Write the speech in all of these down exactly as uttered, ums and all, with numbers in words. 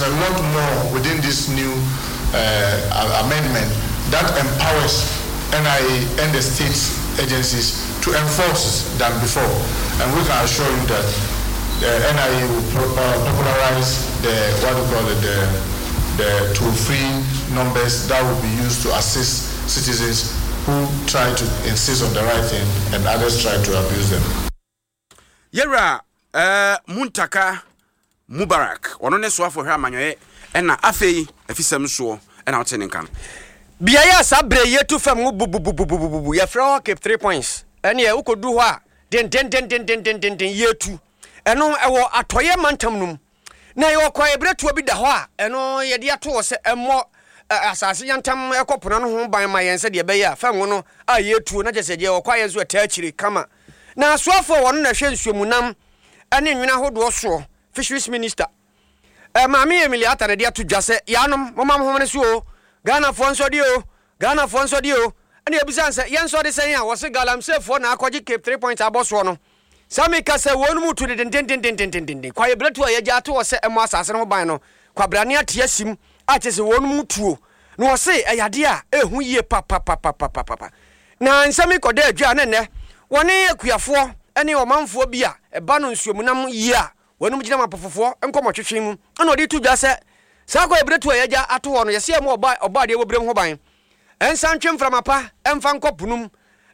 there's a lot more within this new uh, amendment that empowers N I A and the state agencies to enforce than before. And we can assure you that uh, N I A will pro- uh, popularize the, what we call it, the, the toll-free numbers that will be used to assist citizens who try to insist on the right thing and others try to abuse them. Yera, uh, Muntaka Mubarak, one on the sofa for her manual, and Afe, if he's some so, and I'll send him. Biaya sabre yetu fam bu bu bu bu bu bu bu ya fra keep three points ene ya ukodu ho a den den den den den den den den yetu eno ewo atoye mantam num na ye okwa ebretu obi da ho a eno ye de ato se emmo asase yantam ekopono no ho ban ma yense de be ya fam no a yetu na jese je okwa ye zo taachiri kama na soafo wono na hwe nsuomunam ene nwina hodo so fisheries minister eh maami Emilia Ata de ato dwase yanom momam ho ne so Ghana for Sodio, Ghana for Sodio, and the Abisansa, Yan Sodisania was a galamse for Nakoji Cape three points above Swono. Sami Cassa won't move to the Dindin, quite a blood to a Yajato or set a mass as an albino, Quabrania Tiesim, artist won't move to. No say a yadia, eh, who ye papa papa papa papa. Now in Sami Code, Janene, one year queer four, any or man for beer, a banon sumunam year, when we jam up for four, and come to him, and what did you just say? Sako ebretu eja ato ono yesi emo oba oba de wobrem ho ban ensan twem framapa emfa nkopunum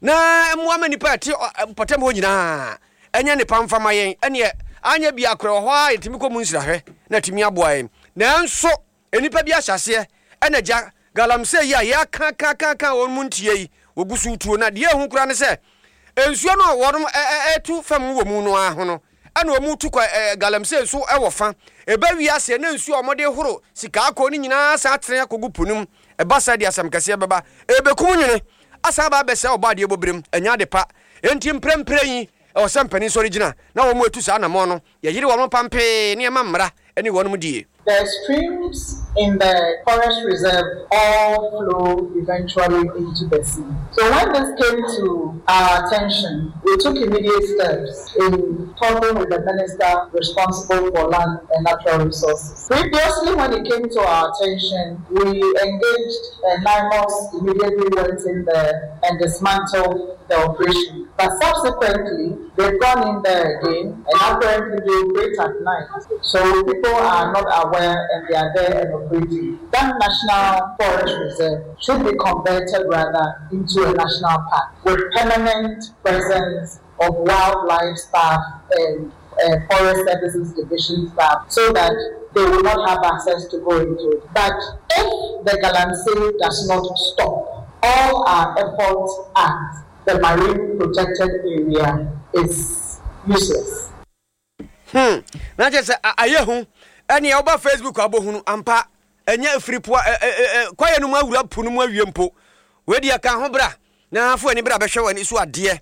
na emo amanipa ti potem ho nyina enya ne pamfama yen ene anya bia kro ho a yetimi ko munsira hwe na timi aboa yen na enso enipa bia hyase ene ja galamse ya ya ka ka ka ka won muntie yi wogusu tuo na de ehun kura ne se ensuo no wonum etu fam wo mu no ahono ana omu tu kwa galamse so e wofa eba wiase na nsu omode horo sika akọ ni nyina sa atre akogu punum eba sa dia sam kase beba ebekum nwene asa ba bese oba de bobrem anya de pa enti mprempren yi o sampani so original na wo mu etu sa na mo no ye yiri wo pampe ne ma mmra eni wo no die. The streams in the forest reserve all flow eventually into the sea. So when this came to our attention, we took immediate steps in talking with the minister responsible for land and natural resources. Previously, when it came to our attention, we engaged and NIMOS immediately went in there and dismantled the operation. But subsequently, they've gone in there again and apparently they operate at night. So people are not aware and they are there and operating. That National Forest Reserve should be converted rather into a national park with permanent presence of wildlife staff and uh, forest services division staff so that they will not have access to go into it. But if the Galamsey does not stop, all our efforts at the marine protected area is useless. Hmm. Now just ayehu eni oba Facebook abohunu ampa enya free po kwaye no awura punu mu awiempo we dia ka ho bra na afo ani bra behwe wani so ade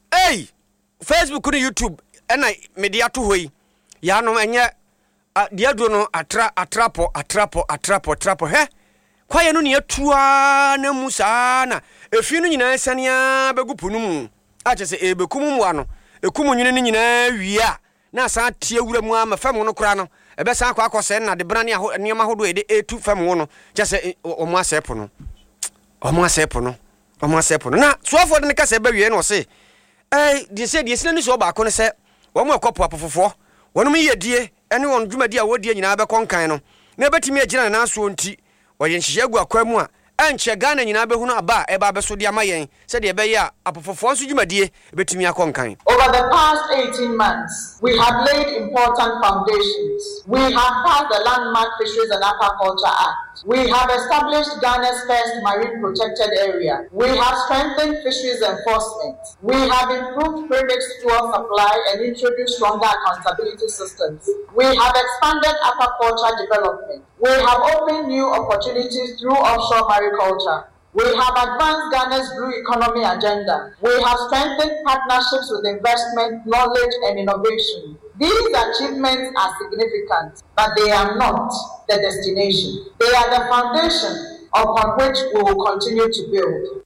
ei Facebook ni YouTube ena media to hoyi ya no enya dia do no atra atrapo atrapo atrapo trapo he kwaye no ne atua na mu saa na efi no nyina sania begu punu mu a chese ebekum mu ano ekum nyune ni nyina wia na sa tie wura mu ama fam no kura no ebe san kwa akose na de brane aho niam ahodo e de etu fam no chese omo asepo no omo asepo no omo asepo no na soafo de ne kase ba wie no se eh de se de se ni so ba ko ne se wo mo ekopo apofofo wonu mi yedie ene won dwumadi a wodie nyina be konkan no na betimi agina na so nti oye nhihye agu akwa mu a enche Ghana nyina be hunu aba e ba be so de amayen se de be ya apofofo nso dwumadie betimi akonkan. Over the past eighteen months, we have laid important foundations. We have passed the Landmark Fisheries and Aquaculture Act. We have established Ghana's first marine protected area. We have strengthened fisheries enforcement. We have improved premixed fuel supply and introduced stronger accountability systems. We have expanded aquaculture development. We have opened new opportunities through offshore mariculture. We have advanced Ghana's blue economy agenda. We have strengthened partnerships with investment, knowledge, and innovation. These achievements are significant, but they are not the destination. They are the foundation upon which we will continue to build.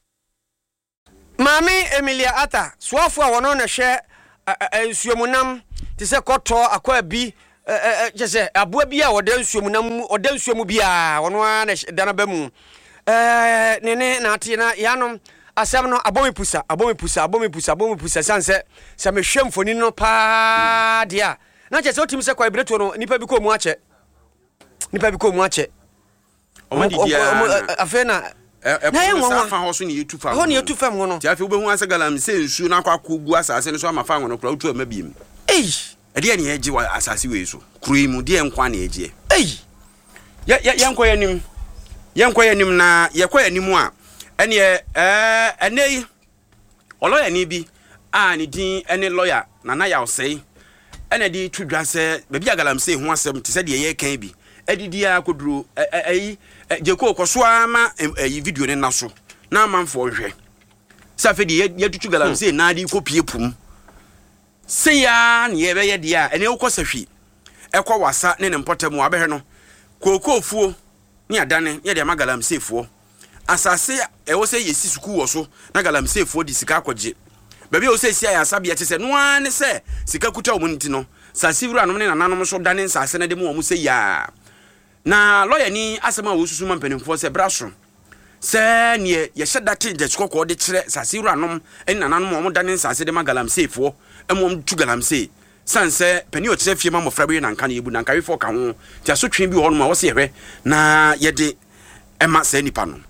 Mami Emilia Ata, swafu a wono na hwe ensuomunam ti se koto akwa bi eh je se aboa bia oda nsuo mu na oda nsuo mu bia ono na dana ba mu eh ne ne na ate na yanom asem no abomi pusa abomi pusa abomi pusa abomi pusa sanse se me hwem foni no pa dia na je se otim se kwa ibreto no nipa bi ko mu ache nipa bi ko mu ache o di dia afena na ye nwa fa ho so ne yetu fa ho ne yetu fam ho no ti afi obehu asa galam se nsu na akwa kogu asase no so amafa ho no kura otu amabiem ei ede ne yeji wa asase we so kuru mu de nkwa na yeji ei ya ya yankwa yanim yankwa yanim na yakwa yanim a ene eh ene oloya ni bi a ne din ene lawyer na na ya osei ene di tudwa se be bia galam se ho asem te se de ye kan bi edidi akoduro ayi jeko koso ama ayi video ne naso na amanfo hwe safe de ye tutu galam se na di kopie pum se ya ne ye be ye de a ene ukosahwi ekwa wasa ne ne mpotamu abehwe no kokofuo ne adane ye de magalam sefuo asase e wo se yesi suku wo so na galam sefuo di sika akogye baby wo se sia ya sabia che se no ane se sika kuta wo nti no sasivru anom ne nananom so dane nsase ne de mo wo se ya na lawyer ni asema wo susu mampanimfo se braso se ne ye hyedate de chikoko de kire sasivru anom en nananom mo dane nsase de magalam sefuo emom tu galam se sanse pani o kire fie ma mofra bi na nka na ebu na nka wefo ka ho ti aso twen bi ho no ma wo se hwe na ye de ema se nipa no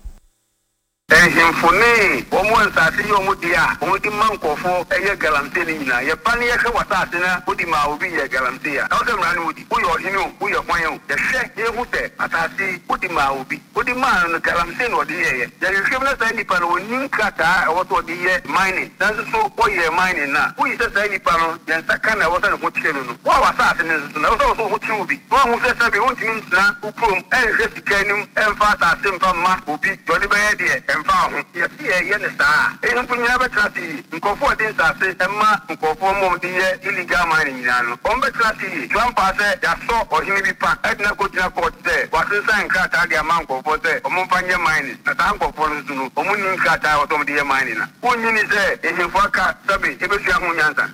ehimfone omo nsase yo mo dia omo di mankofo eye galamte ni nyina ye pa ne ye hwe wasase na odi ma obi ye galamte ya o se mra ni odi o yo hini o o yo kwan yo ye hwe ye hute asase odi ma obi odi ma no galamte no odi ye ye ye hwe na sai nipa no nin kata o to odi ye mining dan so o ye mining na o yi se sai nipa no ye nsaka na wo se no tike no wa wasase ne so na o so ho tike obi wo hu se sabe won timi nsna o prom e hwe sikanim e mfa asase mfa ma obi to ni be ye de emfa ho ye ye ye ne sa e hu punya be trati nkofo de nsase emma nkofo mom de ye illegal mining nyina no on be trati Trump ase ya so ohini bi pa edna ko tina court de wa se san krata de ama nkofo de omon panye mining na ta nkofo no zunu omon nin krata o tom de ye mining na onyi ni se e hefo aka sabe e be sua ho nyansa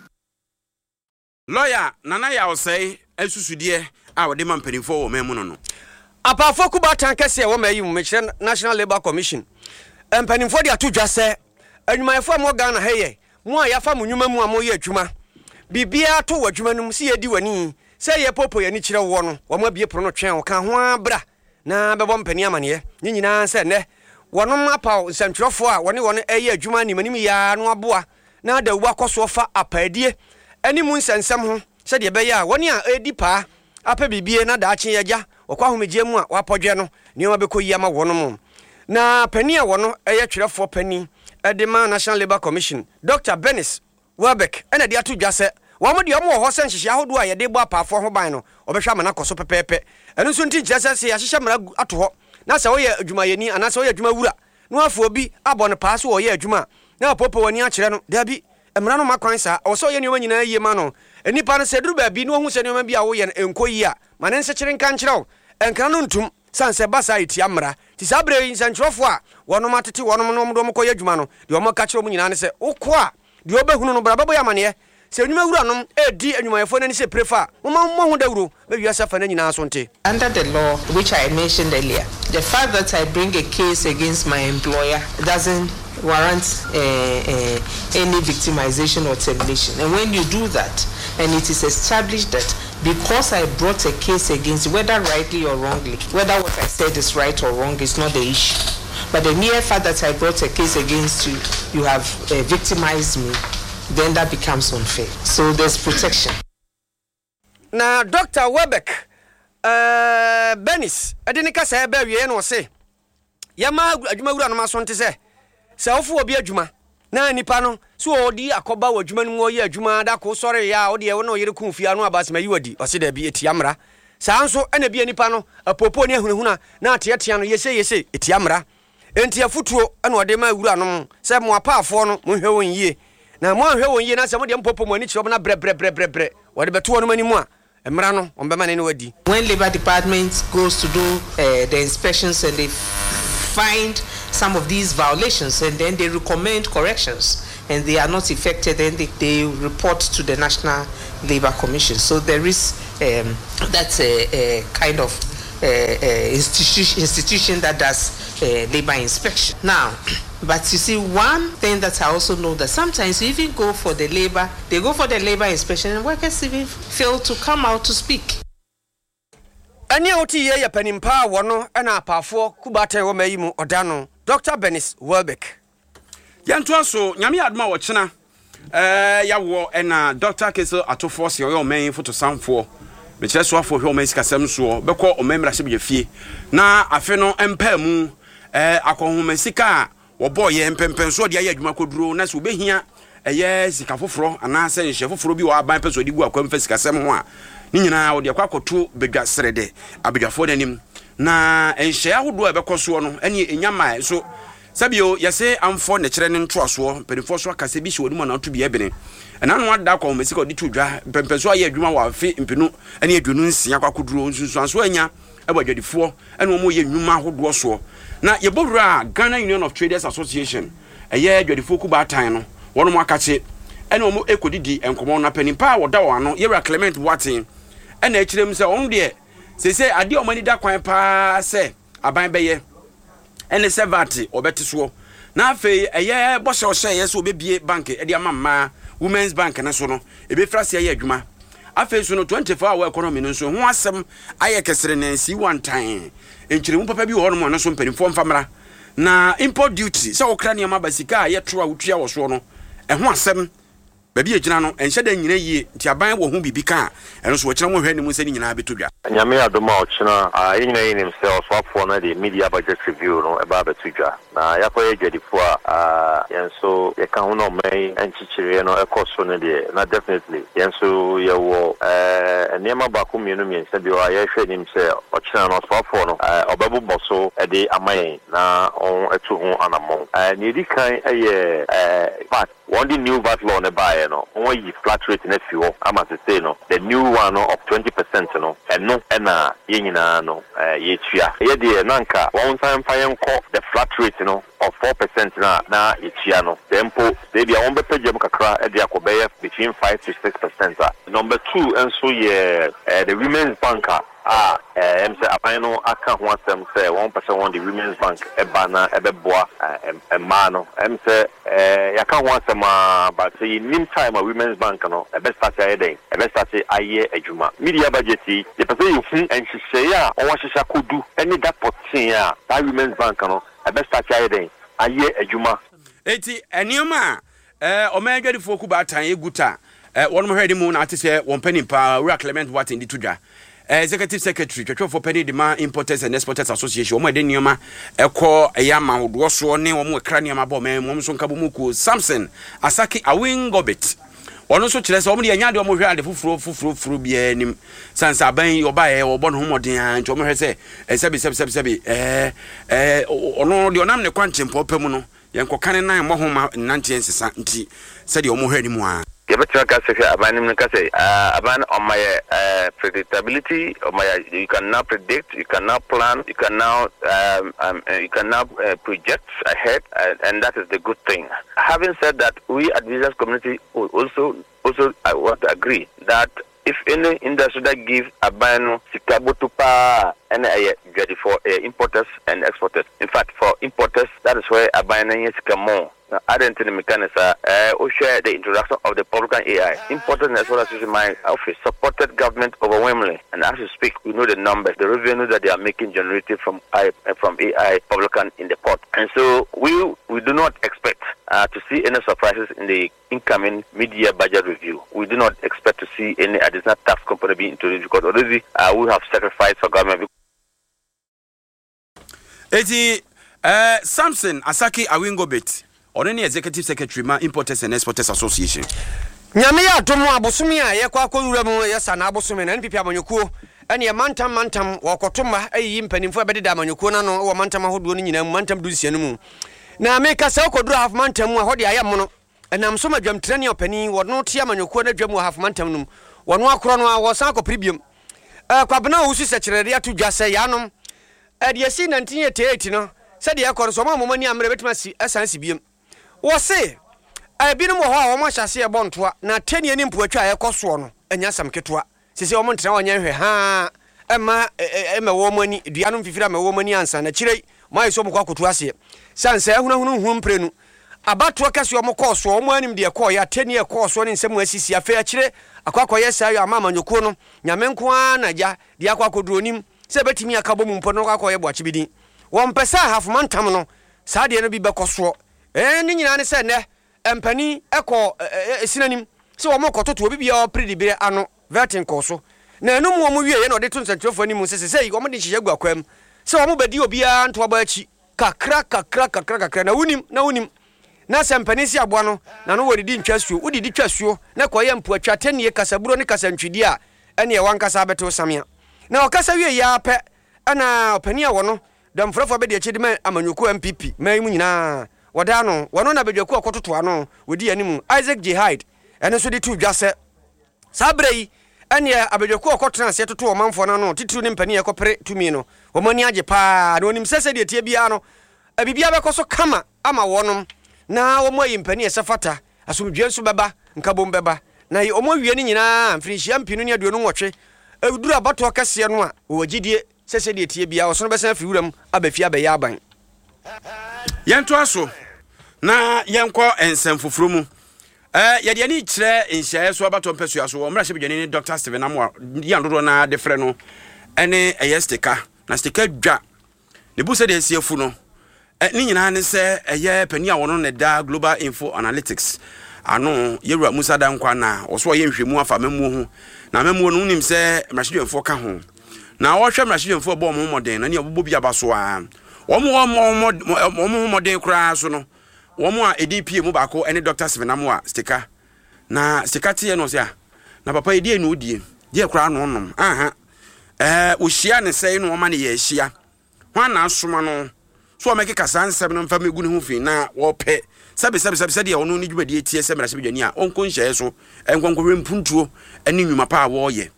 lawyer nana ya osei asusude a wo de mampanimfo wo memu no no apafo kuba tankese wo mayi mu mechire National Labour Commission empanimfo de atudwa se anwumayefo mo Ghana heye mo a yafa mo nwuma mu a mo ye adwuma bibia to wadwuma num se yedi wani se ye popo ye ni kire wo no wo ma bie pro no twen wo ka ho abra na bebo mpani amane ye nyina se ne wonom apa nsantwerofo a woni woni eye adwuma ni manim ya no aboa na da wu akoso fa apaadie ani mu nsensem ho se de be ya woni a edi pa apa bibie na da ache yaja okwa homegye mu a wapodwe no ne ma bekoyi ama wonom na pani a wono eye twerefo pani edema National Labour Commission Doctor Benis Welbeck ena de atudwa se wo mo de omo ho se nhihye ahodo a ye de bo apafo ho ban no obehwa mana koso pepepe eno so nti nkyese se ya hyehye mara ato ho na se wo ye adwuma yeni ana se wo ye adwuma wura no afo obi abo no paase wo ye adwuma na popo wani a kire no da bi emra no makwan sa wo se wo ye nioma nyina yie ma no enipa no se duru ba bi no hu se nioma bi a wo ye enkoyi a ma ne nse kire nka nkire enkra no ntum sanse basa iti amra ti sabre nsantrofo a wono matete wono no mdo mkoye adwuma no de o maka kire mu nyina ne se ukwo a de obehunu no brababo ya mane se nwuma wura no edi anwumayefo nani se prefa mo ma mo hu dawuro be wiasa fa na nyina so nte. Under the law which I mentioned earlier, the fact that I bring a case against my employer doesn't warrant uh, uh, any victimization or termination. And when you do that, and it is established that because I brought a case against you, whether rightly or wrongly, whether what I said is right or wrong is not the issue. But the mere fact that I brought a case against you, you have uh, victimized me, then that becomes unfair. So there's protection. Now, Doctor Welbeck, uh, Benis, I didn't say about you and say, Yama, Juma, no mason to say, Self will be a Juma. Na nipa no so odi akoba wadwuma no wo ye adwuma da ko sore ya odi e wo no yere kunfia no abas ma yiwadi o se da bi etiamra saa nso ena bi nipa no apopo ne ahunahuna na ateatea no yese yese etiamra enti afutuo ena ode ma wura no se mo apaafo no mo hwe won yie na mo hwe won yie na se mo de mpopo mo ani kiro na bre bre bre bre bre wode beto no mani mu a emra no on be ma ne ne wadi. When Labour Department goes to do uh, the inspections and they find some of these violations and then they recommend corrections and they are not effected, then they, they report to the National Labour Commission. So there is um, that's a, a kind of uh, uh, institution institution that does uh, labor inspection. Now, but you see, one thing that I also know that sometimes you even go for the labor, they go for the labor inspection, and workers even fail to come out to speak. Any O T A penimpa wono ena apafo kubata wo mayimu odano Doctor Benis Welbeck. Yanto so nyame adoma wo chena eh ya wo ena Doctor Kesel atofo se yo man photo samfo me kire so afo hwe o man sikasem so beko o man mra hye be fie na afe no empa mu eh akohoma sika wo boy ye empempen so de aye adwuma koduro na so behia eye sika foforo ana se nhye foforo bi wo aban peso de gu akwamfa sikasem ho a ni nyina wo de akwakoto bedwa serede abedwafo nanim na enhye ahodo a bekoso no ene enyama so sabio yase amfo ne kire ne ntoaso pedifo so akase bi hye odum na oto bi ebene na no ada kwa mesika odi tudwa pempeso aye adwuma wa afi mpenu ene adwunu nsia akwakoduro nsunsu anso anya abadwadifo ene omo ye nnwuma ahodo so na yebowura Ghana Union of Traders Association eye adwadifo kuba atan no wono mo akache ene omo ekodidi enkomo na panimpa woda wo ano yewra Clement Watin ene akirem se on de se se ade o mani da kwan pa se aban beye ene sevati obete so na afei eye bo hye hye yes obebie bank e de amamma Women's Bank na so no ebe frase eye adwuma afei so no twenty-four hour economy no so ho asem aye kesere na si one time enchiremu papa bi ho no no so mpanimfo mfamra na import duty se okra ne ma basika ye to a wutua wo so no e ho asem baby ejina no enhye da nyina yie nti aban wo ho bibika eno so wo kira mo hwe ne mu se ni nyina betodwa nyame adoma o kira a nyina yin himself swapfo na the media budget review no eba betodwa na yakoye jedifo a yenso ye kan ho no mai enchichire no ekoso ne de na definitely yenso ye wo eh enema ba ku mienu mi nse bi o aye hwe nim se o kira no swapfo no obabu boso e de amayen na on etu ho anamon eh ni di kan eye eh but one the new V A T law ne buy no when you flat rate in fuel ama to say no the new one no, of twenty percent no and no and na ye nyina no eh ye tua ye de nanka one time fa yenko the flat rate no of four percent na na ye tua no tempo they be on be page kakra e de akobeye between five to six percent. Number two and so ye uh, the Women's Banker ah eh em say apano aka ho asem say one percent on the Women's Bank e bana e beboa e ma no em say eh yaka ho asem but say nim time a Women's Bank no e be start aye den e be start aye adwuma media budget yi the person you hu enhyehyɛ a on hyehyɛ kodu any that potin a that Women's Bank no e be start aye den aye adwuma eti enioma eh o ma adwadifo ku ba tan eguta eh wono hwede mu na atese won panimpa Ura Clement Watin di tudwa Executive Secretary Twetwe for Penny Demand Importers and Exporters Association omo de nioma ekọ eyama hodo so ne omo ekra nioma bo me omo so nkabo muku Samson Asaki Awingobit ono so kire se omo de anya de omo hwe ade fufuro fufuro fufuro bia nim sansa aban oba e obo no homoden an nti omo hwe se sebi sebi sebi sebi eh eh ono de onam ne kwanchempo pemu no yenkokane nan mo homa nante ensesa nti se de omo hwe ni mu a Yebetra kase abanim ne kase aban on my uh, predictability on my you can now predict, you can now plan, you can now um, um, you can now uh, project ahead, uh, and that is the good thing. Having said that, we at business community also also I want to agree that if any industry that give a ban sikabutupa and a ready for uh, importers and exporters. In fact, for importers, that is where a ban is more. Now, I didn't the mechanics uh we share the introduction of the public A I. Importers as well as in my office supported government overwhelmingly. And as we speak, we know the numbers, the revenue that they are making generated from I from A I publican in the port. And so we we do not expect uh, to see any surprises in the incoming mid-year budget review. We do not expect to see any additional tax component being introduced because already uh, we have sacrificed for government. Eti uh, Samson Asaki Awingobit Ono ne Executive Secretary ma Importers and Exporters Association. Nyame ya domo abosomi a ye kwa akodura mu yesa na abosomi na npipi amanyokuo ene ye mantam mantam wakotoma ayi mpanimfo abededa amanyokuo na no wo mantam ahodo no nyina mu mantam dusia no mu na meka se okodura half mantam mu ahode ayam no enam so madwam trani opani wo no tia amanyokuo na dwam half mantam no wo no akoro no a wo san akopribiam eh kwabena wo su sekirede atodwa se yanom e de si nineteen eighty-eight no se de yakoro so ma momani amre betima si esansi biem wo se e bi no mo ho a wo ma hyase e bontoa na tani ani mpo atwa e koso no anya sam ketwa sisi omo ntra wanya hwe ha ema ema wo mani dua no mfifira ma wo mani ansa na kire mai so mko akoto ase sansa ehuna hunu hu mprenu abato kase omo koso omo anim de ko ya tani e koso ne nsem asisi afa ya kire akwakoye sa yo amama nyoko no nyame nko anaja de akwakoduonim se betimi akabo mu mpo no akwakoye boache bidin wo mpesa hafuma ntam no saa de no bi bekoso eh ni nyina ne se ne empani eko esinanim se wo mo kototo obi bia opredibire ano vertin koso na enu mu omo wie ye na ode to nsantrofo ni mu se se yi wo mo de hye gu akwam se wo mo bedi obi a nto aba achi kakra kakra kakra kakra na wunim na wunim na sempanisi aboa no na no wodidi ntwasuo wodidi twasuo na koye mpu atwa tenie kasaburo ne kasantwidi a ene ye wankasa beto samia na okasa wie ya pe ana opani a wono damfrafo be de achidi ma amanyoko M P P mai mu nyina woda no wono na bedwaku akototo ano wodi animu Isaac Jihad ene so de tu dwase sabrei ene abedwaku akotena se toto omanfo na no titiri ne mpani ekopere tumi no omani age pa na onim sese de tie bia no abibia bekoso kama ama wonom na omo yimpani esafata asomdwe nso beba nkabom beba na omo wie ni nyina mfinihia mpinu ne aduonu nwotwe awuduru abato kase no a wogidie sese de tie bia oso no besa fiwuram abafi abaya aban yento aso na yenko ensem foforo mu eh yede ani kire nhyae so abato mpesu aso omra hye bedwane ni Doctor Steven Amwa yandodo na de frɛ no ene eyestika na stika dwa ne bu se de asiafu no ni nyina ne se eye pani a wono ne da Global Info Analytics ano yewura Musa Dankwa na oso ye nhwemu afa mamu ho na mamu no nim se mrashidwemfo ka ho na wo hwe mrashidwemfo bo mo modern na ne obobo bia baso a wo mo mo mo modern kura so no wo mo a E D P mu ba ko ene Doctor Steven Amwa stika na stika tie no se a na papa e die no die die kura no nom aha eh wo hia ne sei no ma ne ye hia ho na asoma no so make kasa nsem no mfa megu ne ho fi na wo pe sabe sabe sabe sabe ono ni dwumadi etie se mrase bedwani a onko nhye so enkonkwe mpuntuo ani nwuma pa wo ye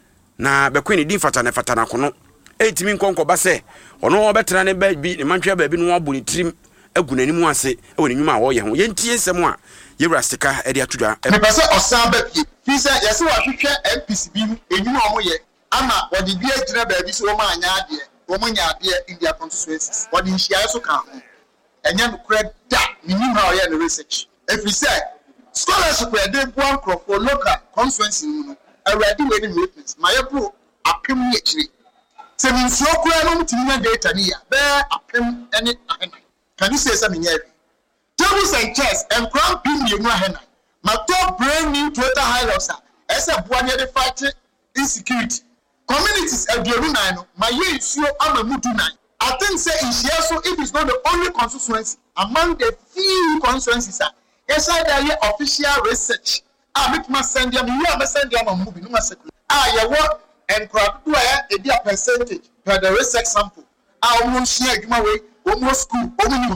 na bekwe ne din fata ne fata na kono etimi nkonko ba se ono obetena ne ba bi ne mantwa ba bi no abu ne trim agu nanimu ase e woni nwuma wo ye ho ye ntie nsem a ye wrastika e de atudwa me pese osan ba bi fi se ye se wa hwehwe M P C bi enwuma omo ye ama wodi bi agyina ba bi so o ma anya ade omo nya ade in their constituencies wodi nhia so kan ho enya no kred da minim ha o ye no research every say scholarship we dey one crop for local constituency no already we need witness my bro apem ye kire se min so kura no mtimi data ni ya be apem any ahena can you say something here tables and chairs and crown pin ye no ahena my top brand new Toyota Hilux as a boa near the fight insecurity communities aduonu nine no my ye isuo amamudu nine I think say in so it is not the only constituency among the few constituencies yes I there official research ah make ma send them you am send them on movie no ma circulate ah ye what and crowd do I a dia percentage per the research sample ah omo share adwuma we omo school omo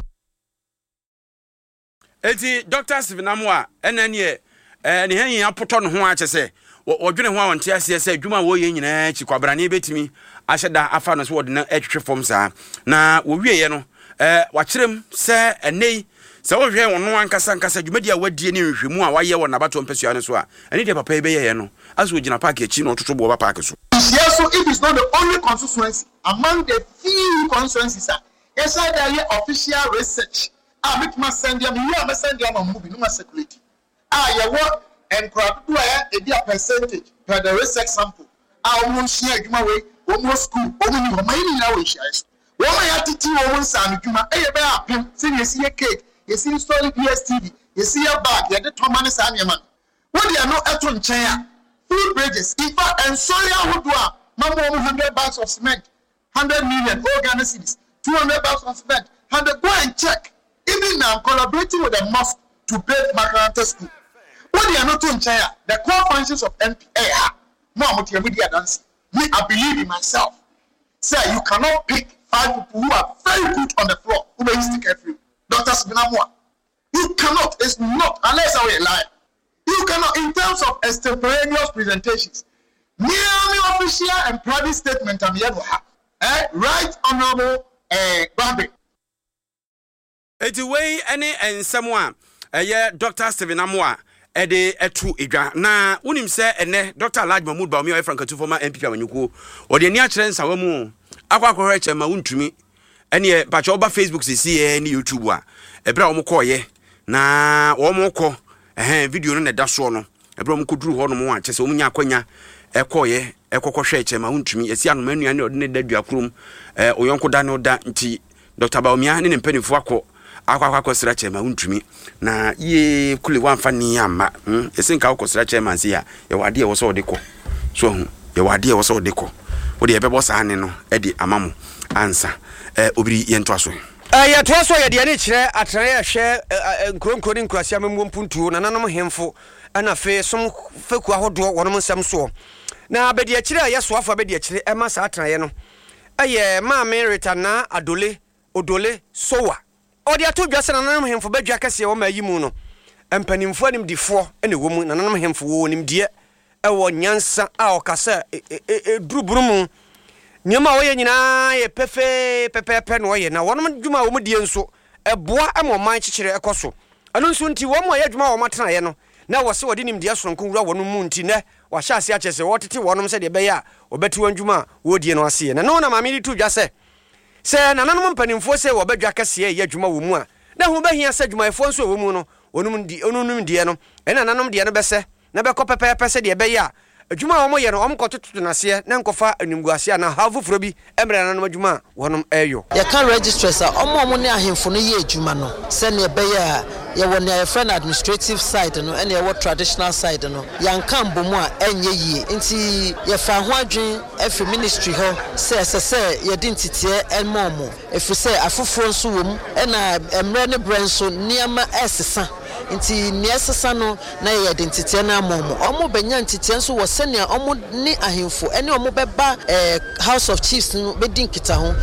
eti Doctor Steven Amwa enani e eh ne han apoto no ho a chese wodwene ho a wonte ase ase adwuma wo ye nyina chi kwabrane betimi ahyeda afa no so wode na etwetwe fom saa na wo wie ye no eh wakyerem se enei se wo hwe wono ankasa ankasa dwumadi a wadie ne nhwemu a waye wo nabato mpesua ne so a ene de papa ebe ye ye no aso gina park echi no tototo bo ba park so yes so it is not the only constituency among the few constituencies yes I there official research ah make ma send them you am send them on movie no ma circulate ah ye what and crowd do I a dia percentage per the research sample ah omo share adwuma we omo school omo ni omo ni na we share so wo ma ya titi wo nsa no dwuma e ye be apem se ye see cake ye see install D S T V ye see a bag ye de tomane sa nyema wo dia no eto nchen a food bridges in fact and soya hodo a mama one hundred bags of cement one hundred million Ghana cedis two hundred bags of cement and go and check even now collaborating with the mosque to build Makaranta school what dia no to nchen a the core functions of N P A no amotia media dance me I believe in myself say you cannot pick five people who are very good on the floor who may stick every Doctor Steven Amwa you cannot it's not unless I will lie you cannot in terms of extemporaneous presentations merely official and private statement and yet eh right honorable eh Bambi eti wey any ensem a eye Doctor Steven Amwa ɛde ɛto edwa na wonim sɛ ɛnɛ Doctor Alhaji Mahmood Bawumia ɔyɛ Frankatu former M P P amanyukuo ɔde ani akyerɛ nsawa mu akɔ akɔhwɛ kyɛ ma wontumi ɛne bacha ɔba Facebook sisi ɛ ne YouTube a ɛbra wɔn kɔɔyɛ na wɔn kɔ ɛhɛn video no na ɛda soɔ no ɛbra wɔn kɔduru hɔ no mu a kyɛ sɛ wɔn nya akwanya ɛkɔɔyɛ ɛkɔkɔhwɛ kyɛ ma wontumi esi anoma nnuane ɔde ne da dua kurom ɛ oyɔnko da ne da nti Doctor Bawumia ne ne mpanimfo akɔ akwa akwa sra chema untumi na ye kule wamfa ni amma hm ese nka akọ sra chema nsi ya ye wade e wo so odekọ so hu ye wade e wo so odekọ wo de ebebo sa ane no e di amamu ansa eh obiri ye ntoaso eh ye toaso ye de ne kire atrane ye hwe nkronkro ni nkrasia mammu mpuntuo na nanom hemfo ana fe som feku ahodo wonom nsem so na abedi akire ye so afa abedi akire e ma sa atrane ye no eye ma me retana adole odole sowa odi ato dwase na nanom hemfo badwa kase wo ma yimu no empanimfo anim difo ene wo mu na nanom hemfo wo nim die e wo nyansa a okasa e duruburumu nyama wo ye nyina ye pefe pepepe no ye na wonom dwuma wo mu die nso e boa amoman kikire ekoso anu nso nti wo mo ye dwuma wo matena ye no na wo se wodi nim die sonko wura wonom mu nti ne wa hya ase akese wo tete wonom se de be ya obeti wandwuma wo die no ase ye na no na mame di to dwase se nananom mpanimfo se wo badwa kase ye adwuma wo mu a na hu bahia se adwumayefo nso wo mu no onum di onum die no ena nananom die no bese na be kɔ pepepe se de be ya adwuma wo mo ye no om kɔtoto na se na nkɔfa animguase na ha foforo bi emre nananom adwuma wonom eyo ye kan registrars a omo omo ne ahemfo no ye adwuma no se ne be ya ye won ya friend administrative side no ene ye wo traditional side no yanka mbomu a enye yie nti ye fa ho adwen efi ministry ho se se se ye di ntitie elmomo efi se afoforo nso wom ena emre ne brenso niama esesa nti niesesa no na ye di ntitie na amomo omo benya ntitie nso wo se ne omo ni ahemfo ene omo beba eh, House of Chiefs no be di nkita ho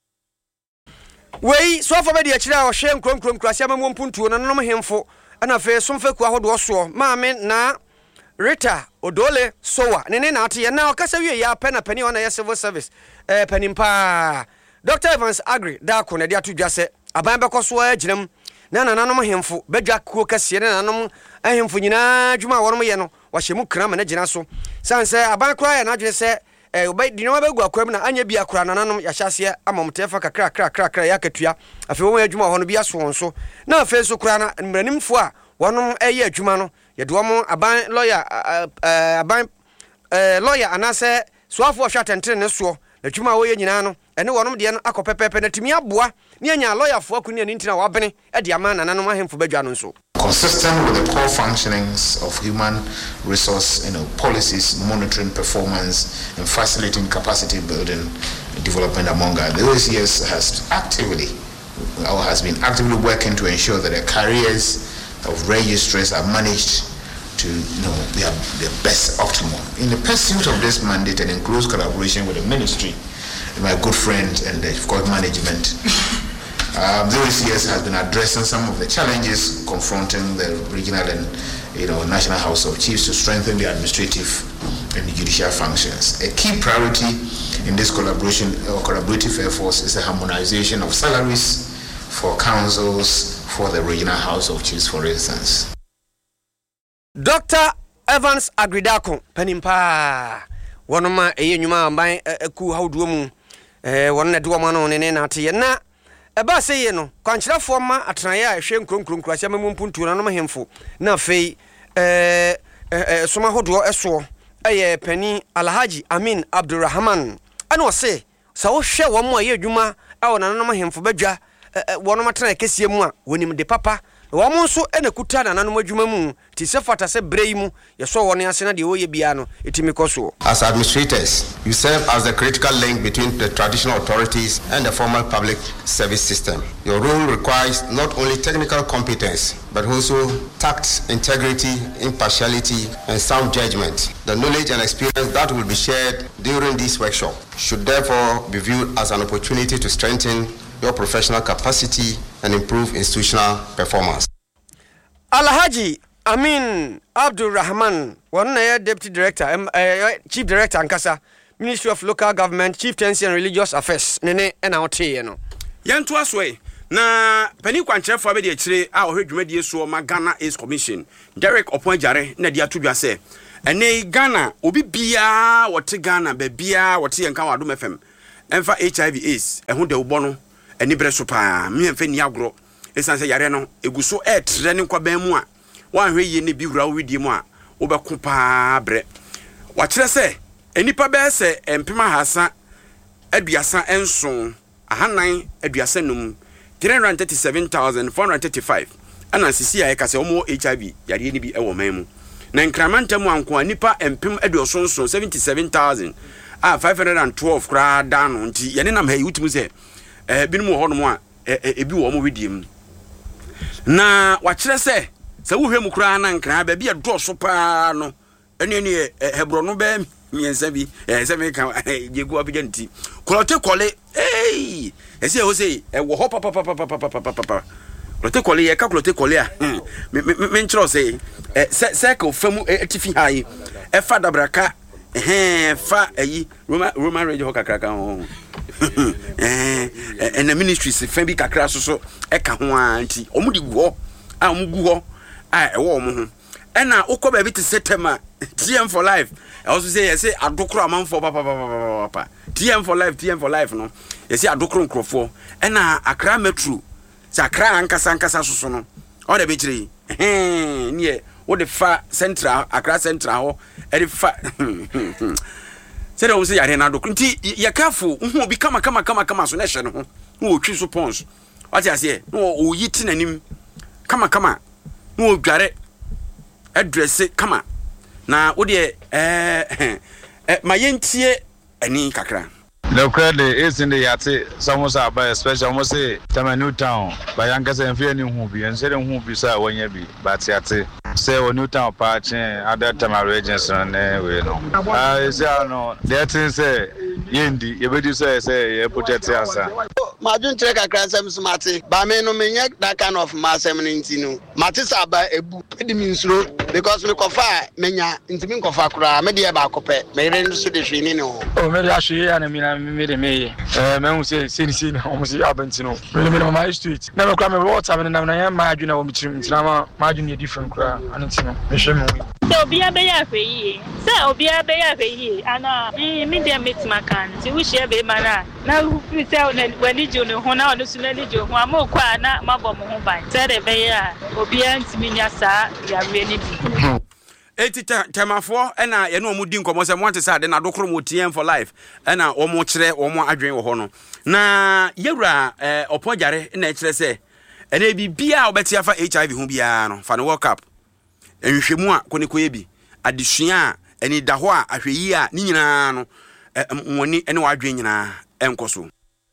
wei so afa be de akire a ohwe nkronkrom krasia mammo mpuntuo no nanom hemfo ana fe somfaku ahodo so maame na Rita Odole Sowa nene na ate na okasa wie ya pena pani ona ya civil service eh panimpa Doctor Evans Agri da ko na de atu dwase aban be koso aginam na nananom hemfo badwa kuo kase na nananom ahemfo nyina dwuma wonom ye no wahyemu krama na gina so sanse aban kra ya na adwene se eh obai di no begu akwam na anya bi akra nananom ya hyase amomtefa kakra kra kra kra ya katua afi wo adwuma ho no bi aso won so na afi so kra na mranimfo a wonom eye adwuma no ye do mo aban lawyer aban lawyer anase soafo hwa tentere ne so adwuma wo ye nyina no ene wonom de no akopepepe na timi aboa ne anya lawyer fo akuni ani ntina wabene e de ama nananom ahemfo badwa no nso consistent with the core functionings of human resource, you know, policies, monitoring performance, and facilitating capacity building development among us. The O A C S has actively, or has been actively working to ensure that the careers of registrars are managed to, you know, their, their best optimal. In the pursuit of this mandate and in close collaboration with the ministry, my good friend and the court management, Um, the O A C S has been addressing some of the challenges confronting the regional and, you know, national House of Chiefs to strengthen the administrative and the judicial functions. A key priority in this collaboration or collaborative efforts is the harmonization of salaries for councils for the regional House of Chiefs, for instance. Doctor Evans Agridako Penimpa Wanoma e nyuma amban eku hawduo mu eh wonna de woma no ne na ate na eba seye no kwankyerefo ma atraye a hwe nkronkron krasia mammu mpuntu na no hemfo na fei eh eh soma hodo eso eye pani Alhaji Amin Abdulrahman ana ose sa wo hwe wo mo aye adwuma a wona no hemfo badwa wono matena kesie mu a wonim de papa wo mo nso ena kuta na nanom adwuma mu ti se fata se brei mu ye so woni ase na de wo ye bia no etimi koso. As administrators, you serve as the critical link between the traditional authorities and the formal public service system. Your role requires not only technical competence but also tact, integrity, impartiality and sound judgment. The knowledge and experience that will be shared during this workshop should therefore be viewed as an opportunity to strengthen your professional capacity and improve institutional performance. Alhaji Amin Abdulrahman, one Deputy Director, um, uh, Chief Director Ankasa, Ministry of Local Government, Chieftaincy and Religious Affairs. Nene and our tea, you know. Yan to us way. na pani kwankyerɛfo abɛde akyire a ɔhwɛ dwumadie so ma Ghana AIDS Commission Derek Oponjare na de ato dwa sɛ ɛne Ghana obi bia wɔte Ghana ba bia wɔte yɛnka wado F M ɛmfa H I V AIDS ɛho de wobɔ no ɛni brɛ so paa me mfa ni agorɔ ɛsan sɛ yare no egu so ɛtrɛ ne kwaban mu a wanhwɛ yie ne bi wura widie mu a wobɛko paa brɛ wakyerɛ sɛ enipa bɛɛ sɛ empema hasa aduasa enson ahanan aduasa num three hundred thirty-seven thousand four hundred thirty-five ana sisi a yɛka sɛ ɔmo H I V yare ni bi ɛwɔ man mu na nkramanta mu anko anipa empem aduosonson seventy-seven thousand a five hundred twelve kra da no nti yɛne nam ha yutum sɛ eh binom wɔ hɔ no mu a ebi wɔ ɔmo widie mu na wakyerɛ sɛ sɛ wohwɛ mu kra na nkran ba bi ɛdɔ so paa no ɛne ne hebro no bɛ miensa bi eh sɛ me ka jegu abigya nti kolote kole eh ɛsɛ ho sɛ ɛwɔ hɔ papa papa papa papa papa kolote kole yɛ ka kolote kole a me me nkyerɛ sɛ eh sɛ sɛ ka ofamu atifi hayi ɛfa dabraka eh fa ayi Roma Roma radio hɔ kakra ka ho eh ɛna ministries fa bi kakra so so ɛka ho a nti ɔmo di gu hɔ a ɔmo gu hɔ a ɛwɔ ɔmo ho ɛna ukɔ baabi te setema T M for life I also say yes say adokro amanfo papa papa papa T M for life T M for life no yes say adokro nkrofo ɛna Accra Metro say Accra ankasa ankasa soso no all the betri eh ne wo de fa central Accra central ho e de fa say dem say yare na adokro nti ye careful hu bi kama kama kama kama so na hye no ho wo twi so pons what you say no o yiti nanim kama kama no dware address kama na wo de eh eh mayentie ani kakra no credit is in the yate samosa by especially almost say New Town by yankasa enfie ni hu bi ense de hu bi sa wanya bi but yate say o New Town pa chen other time regions no we no ah say no that thing say yendi ye be say say ye protect answer madun tre kakra nsem smarte ba me no menye that kind of masem nti no matisa ba ebu edi mi nsuro because me kofa menya ntimi kofa kura me de ba kope me re nso de hwini ne ho o me ya hwe ya na mi na me de me eh me hu say sin sin o mo say abenti no me me my street na me kura me water me na na ya ma adwuna wo me chirim ntina ma ma adwuna ye different kura anti no me hwe me so obi abeya hwe yi say obi abeya hwe yi ana me de meet makan ti wo hye be ma na na hu fi say wani jo ne ho na ono su na ni jo ho amokwa na mabọ mo ho ban say de beya obi antimi nya sa ya we ni bi Eti temafo ena ye no omudi nkomo se mo ante sa de na dokoro mo T M for life ena omo kire omo adwen wo ho no na yewura eh Oponjare na e kire se ena bibia obeti afa H I V ho bia no fa no World Cup enhwemu a kone koye bi adesua eni da ho a ahweyi a ni nyina no woni ene wadwen nyina enkoso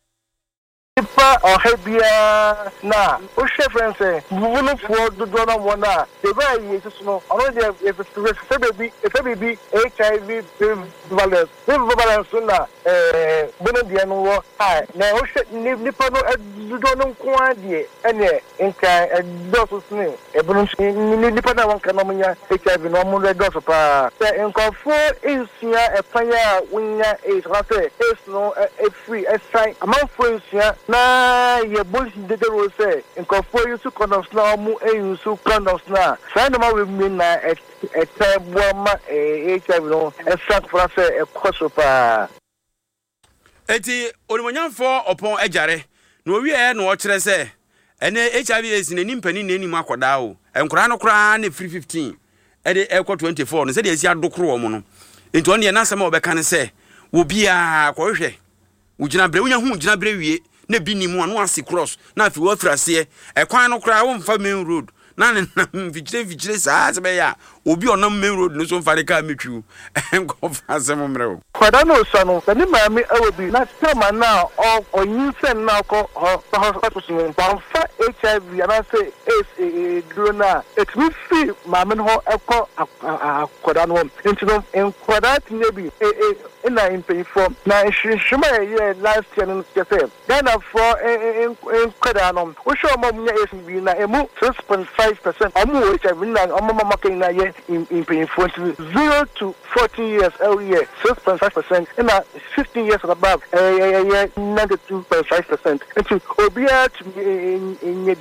Ipa ohebia na o chefren se bunu fo dodo na wona de ba yi so no ono de e fe baby e fe baby H I V prevalence prevalence na eh bunu de no wo ha na o hwe ni pa no dodo no nko ade ene nka do so sne e bunu ni pa na wanka no munya H I V no mu re do so pa se nko fo insua e panya wunya e so se e no e free e sai amanfo insua na ye boys de de ro say nkofo yusu condoms na mu e yusu condoms na say no ma we mean na e e tebo ma H I V no e sak for say e koso pa eti onimonyamfo Opon Ejare na owie e na o kire say ene H I V is na nimpani na enim akoda o enkora no kora na free fifteen e de e ko twenty-four no say de esi adokoro wo no enti on ye na asema obeka ne say wo bia ko hwe wo gina bre wo nya hu gina bre wie na bi ni mu anu ase cross na afi wo afrase e kwan no kra wo mfa main road na ne vigile vigile sa se be ya obi onam main road no so mfa de ka metwu enko fa se mo mrewo kwada no so no ni maami awobi na tema na o onyin sen na ko hospital so fa H I V and I say is duro na it will feel maami ho ekọ kwada no into no en kwada nebi in na in form na shima ye last year no say then for in kwada no wo show mo nya S B na emu six point five percent amu H I V na omo mama ken na ye yeah in in paying for zero to fourteen years every year six point five percent and fifteen years and above uh, yeah yeah ninety-two point five percent into obia to in in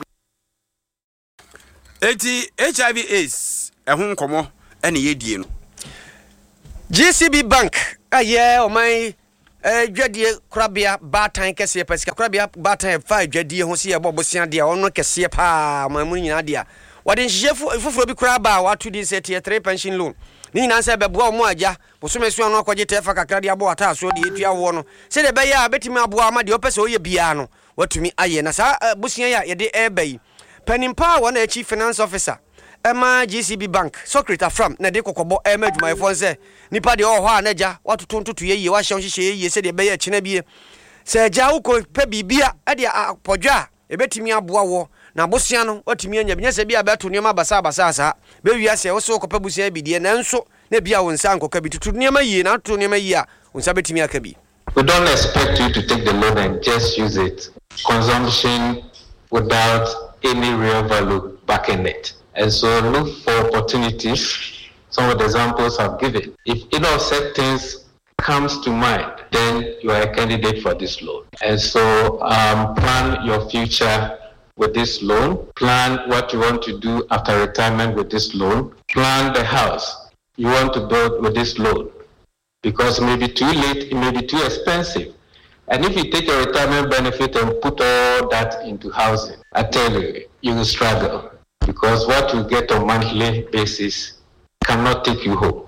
eighty H I V AIDS ehun komo ene yedie no G C B Bank aye o man eh dwadie krabia batan kese pesika krabia batan fa dwadie ho se ye bobosia de ono kese pa mamu nyina de a wade nhyefu fufuro bi kraba watu di set ye three pension loan ni nyina se beboa o mo aja bosomesu ano akwaje tefa kakra de abo ata so de etua wo no se de be ya betimi aboa ma de opese oye bia no watumi aye na sa bosia ya ye de eba yi Penimpa wana chief finance officer Emma G C B Bank Secretary from na de kokobo Emma adwumayefo nse nipa de o ho anaja watotontoto yeye wa hye hye yeye se de be ya kina bie se ja uko pe bibia e de apodwa e betimi aboa wo na bosia no watimi anya binya se bia beto nioma basa basa asa be wia se wo se kopa busia bidie na nso na bia wo nsa ankoka bi tutu nioma yie na to nioma yie a nsa betimi aka bi. We don't expect you to take the loan and just use it. Consumption without any real value backing it. And so look for opportunities. Some of the examples I've given. If any of such things comes to mind, then you are a candidate for this loan. And so um, plan your future with this loan. Plan what you want to do after retirement with this loan. Plan the house you want to build with this loan. Because it may be too late, it may be too expensive. And if you take your retirement benefit and put all that into housing, I tell you, you will struggle. Because what you get on a monthly basis cannot take you home.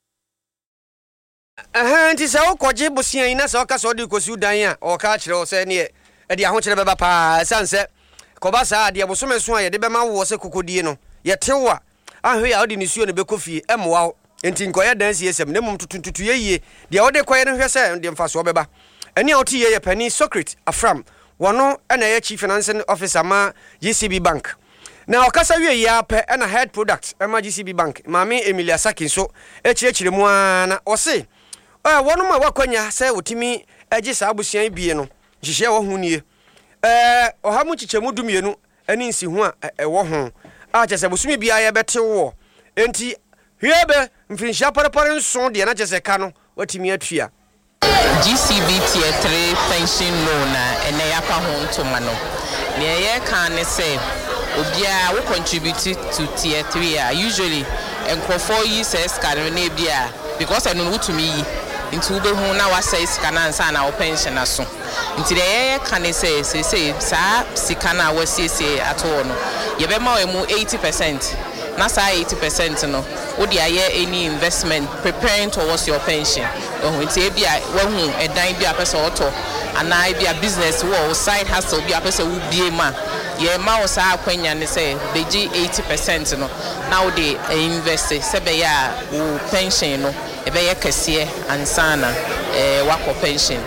Eh, nti se okoje bosia ina se oka so de kosu dan a o ka kire o se ne e de ahokire beba pa sanse ko ba sa de bosomeso a ye de be ma wo se kokodie no ye tewa ahwe ya odi nisuo ne be kofie emwa nti nkoye dan sie sem ne mum tutuntutu ye de o de koye ne hwe se de mfa so beba eni a oti ye ye pani Socrates Afram wono na ye chief financing officer ma G C B Bank. Now okasa wie ya pe na head product ma G C B Bank Mami Emilia Sakin so echiechire mu ana o se eh wono ma wakwanya se otimi agi sa abusian bie no hihye wo hu nie eh ohamu chichemu dumienu ani nsi hu a ewo ho a chese busumi bia ye bete wo enti hwebe mfinhia parapare nso de na chese ka no watimi atua G C B tier three pension loan and na yapa ho ntoma no ne ye kan ne se obia we contribute to tier three a usually enkrofo yi says kan na bia because I know to me into be hu na wa say sika na nsa na wo pension aso nti de ye kan ne se se se sa sika na wa sese ato no ye be ma we mu eighty percent na sa eighty percent no wo dia ye any investment preparing towards your pension oh nti e bia wa hu edan bia pese auto ana e bia business wo side hustle bia pese wo bie ma ye ma wo sa akwanya ne say beji eighty percent no na wo de invest se be ya wo pension no e be ye kese ansana eh wako pension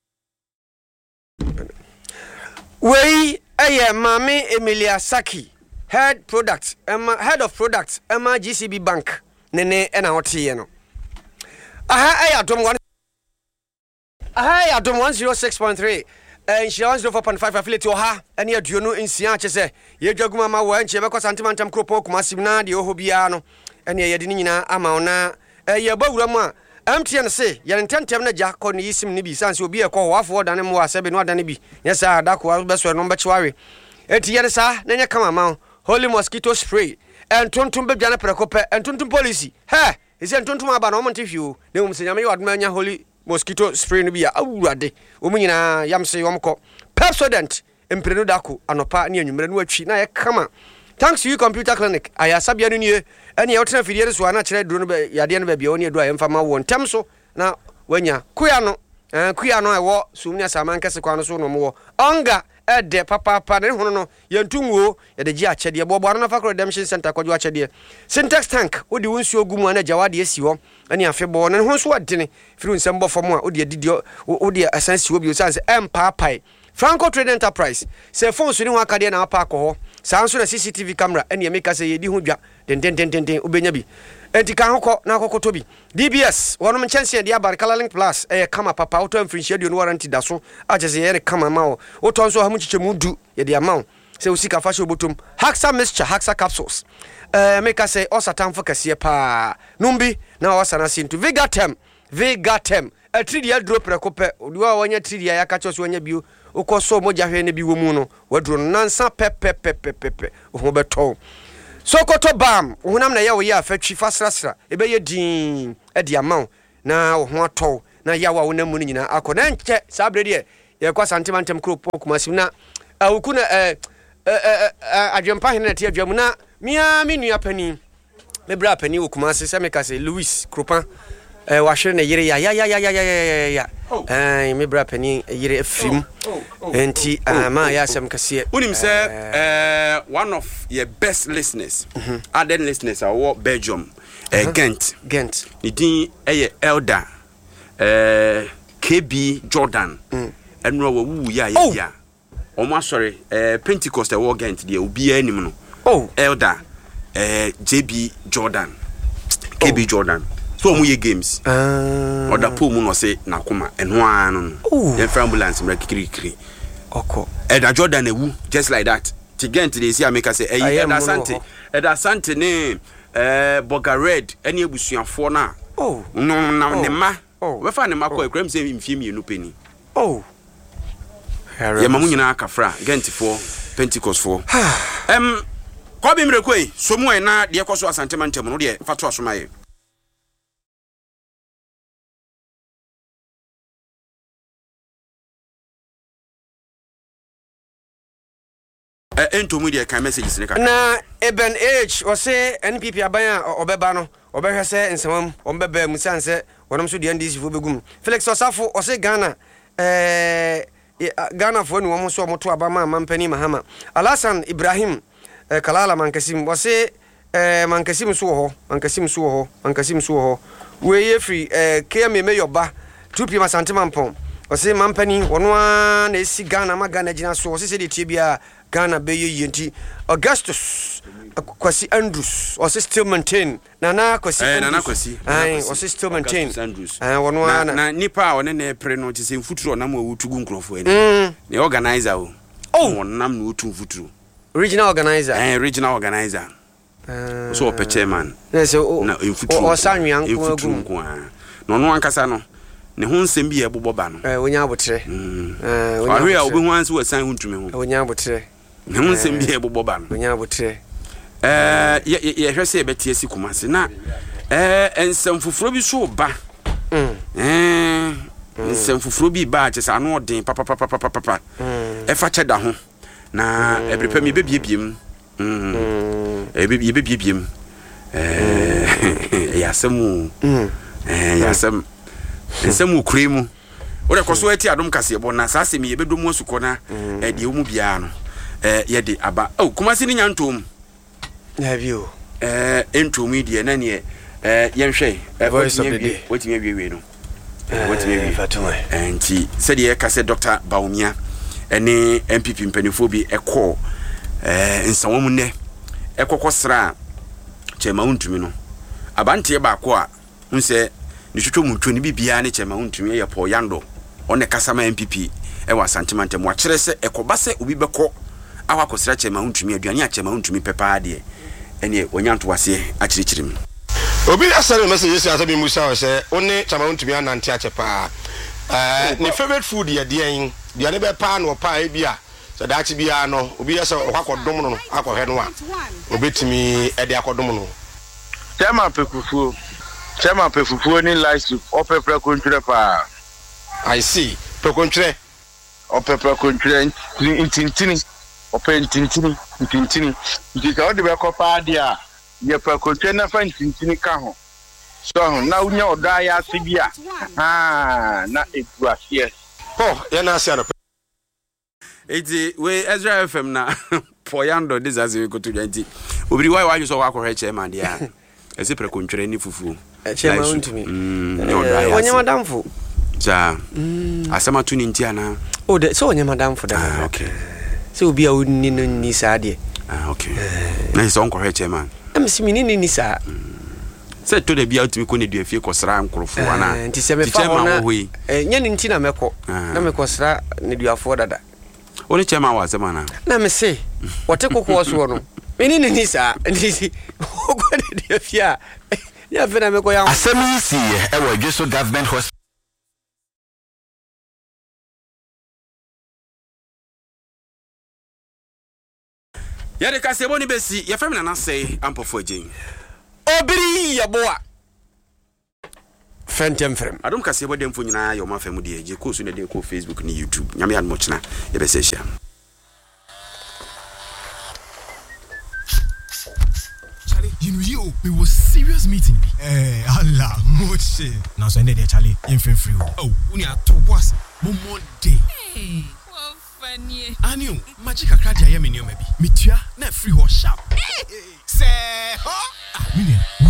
we aye Mami Emilia Saki head product Emma head of product Emma G C B Bank nene ena hotie no aha aye adom one aha aye adom one oh six point three and she one oh four point five affiliate oha ene aduonu nsia chese ye dwaguma ma wo enche be kwasantima ntam kropo kumasim na de oho bia no ene ye de ni nyina ama ona ye bawura mu a M T N say ye ntentem na ja ko ne yisim ne bi sanse obi e ko ho afo dane mu asebe no adane bi yesa adako be so no be chiwawe eti ye sa na nya kama ma holy mosquito spray and tontum be dwane prekope and tontum policy he ise tontum aba na o monte hwiu ne um senyame wadma nya holy mosquito spray no bi a awurade o mu nyina yamse yom ko Pepsodent emprenu dako anopa ne anwumre no atwi na ye kama thanks to you computer clinic aya sabia no nie ene ye wotena fidie so ana kire duro no be yade no be bia oni edu ayemfa ma wo ntem so na wanya kuya no eh kuya no ewo sumni asama nkese kwa no so no mo onga ede papa papa ne hono no yentunwo ye de gi achede bobo na fakro redemption center kwadwo achede syntax tank odi wonsu ogumu ana jawade asi ho ene afebo ne ho so adene firu nsem bofom a odi adidi odi asansi obi o sanse empapai Franco Trade Enterprise se phone so ni ho akade na apa akọ sa nso na C C T V camera ene emeka se yedi ho dwa den den den den ubenya bi enti kan hokọ na akokoto bi D B S wonom chance de abar Color Link Plus eh kama papa auto mfrinchia de no warranty da so agese ye kama ma o to nso ha mu chichemu du ye de ama sɛ usika fa hyɛ obotom Haxa mixture Haxa capsules eh make say osatam for kase pa numbi na osana sinto Vigatem Vigatem a tridia drop rekope odiwa wanya tridia ya kacho so wanya bio ukoso moja hwe ne bi wo mu no wadro nansa pepe pepe pepe wo beto Sokoto bam honam na ye wo ye afatwi fasrasra ebe ye din e dia maw na wo ho atɔ na ya wa wona mu no nyina akɔ na nkyɛ sabre de ye kwa santimantem kropo kumasi na awuku na eh adwempa hene na te adwamu na mia me nua pani me bra pani wo kumasi se me ka se Louis Kropan eh wa hwere na yire ya ya ya ya ya ya ya eh me bra pani yire afrim enti ama ya sem kase unim say eh one of your best listeners added listeners are Belgium eh Ghent Ghent ni din eh elder eh K B Jordan enro wo wu ya ya ya omo asori eh Pentecost e wo Ghent de obi anim no oh elder eh J B Jordan K B Jordan so mu ye games ah oda po mu no se nakoma eno anu no ye ambulance mra kikiri kikiri oko elder Jordan ewu just like that ti Ghent dey see ameka say eh elder Sante elder Sante ne eh Boga Red ene ebusuafo na oh no na ne ma we fa ne ma ko ekram say mfie mienu peni oh ye mamu nyina kafra Ghent for Pentecost for em ko bi mrekoi so mu na de koso asante mantem no de fa to asomaye ento mu de kan messages ne ka na Eben H o se N P P aban obeba no obehwe se nsewam ombeba mu sanse wonam so de N D C fo begum Felix Osafo o se Ghana eh Ghana fo ni wo so moto abama mampani Mahama Alasan Ibrahim eh, Kalala Mankasim o se eh Mankasim so ho Mankasim so ho Mankasim so ho we ye free eh K M Meyoba two P Asante Mampon o se mampani wono a na esi Ghana ma Ghana gina so o se se de tie bia Ghana be yenti Augustus Kwasi Andrews o se still maintain na na Kwasi eh na na Kwasi ai o se still maintain eh wono na na nipa o ne na pre no ti se mfuturo na ma wutugu nkrofo ani ne organizer o oh nam no wutu mfuturo original organizer eh original organizer uh, so o chairman na se o na mfuturo o sanwan ko agu no no ankasa no ne ho nsem bi e boboba no eh wonya abotre eh wonya a obi ho anse wo san huntumi ho wonya abotre ne ho nsem bi e boboba no wonya abotre eh ye ye hwese e betie si kumase na eh ensem fufuro bi so ba eh ensem fufuro bi ba che sa no odin papa papa papa papa e fa che da ho na e prepare me bebie biem mm e bebie bebie biem eh ya semu eh ya sem ensem ukremu ore koso ati adom kase bo na sa semi ye bedom asuko na e de omu bia no eh ye de aba oh kumase ni nyantom na bio eh entomi de na ne eh yenhwe eh voice of the day wetimi awie no wetimi awie fatuma enti se de kase Doctor Baumia ene M P P mpanifo bi ekọ eh nsawom ne ekokosra chema untumi no abante ba ko a unse ni twetwo mu twoni bibia ne chema untumi ye po yando one kasama M P P e wa santimante mo akere se ekoba se obi beko awakosra chema untumi aduane a chema untumi pepa de ene onyanto wase akirikirim obi asare message say atabi musa o say one chema untumi anante achepa eh ne favorite food ye de yin de ne be pa no pa e bia so da achi bia no obi yesa okwakodom no akohwe no a obetimi e de akodom no chema pekufuo chema pekufuo ni live soup opepre kontire pa I see pekontire opepre kontire intintini ope intintini intintini ndika odi be kopa dia ye pekontire na fa intintini ka ho so na unya oda ya asibia ah na ebuasie oh ya na asia no eti we Ezra F M na poyando disazi ko to twenty obiri why why so wa ko he chairman dia ese prekontire ni fufu chairman untumi mm oda ya wonya madamfo ja asama tu ni ntia na oh de so wonya madamfo da okay so obi a woni no ni sa de ah okay na so ko he chairman am simi ni ni sa se to de bia utumi ko ne dua fie ko sra nkrofo ana nti se me fa na eh nya ni ntina meko na meko sra ne duafo dada oni chairman wa sema na na me se wɔte kokoɔ soɔ no mene ne ni saa nti wokɔde deɛ fie a ne afei na mekɔyɛ asɛm yi siiɛ ɛwɔ Adweso Government Hospital. Yɛde kasɛbɔ ne bɛsi yɛfrɛ me nana sɛe ampɔfo agyen obiri yɛboa fɛntɛm frɛm adom kasɛbɔ dɛmfo nyinaa yɛ ɔma fɛ mu deɛ gye kɔɔ so ne den kɔ Facebook ne YouTube nyame anom kyena yɛbɛsɛ hyia You know, you, we was serious meeting. Eh, Allah, moche. Now, so ended there, Charlie. Infant free. Oh, we are to was more day. Hey, what funny. I knew magic a card. I am in your maybe. Mitua, not free or sharp. Say, huh? Ah,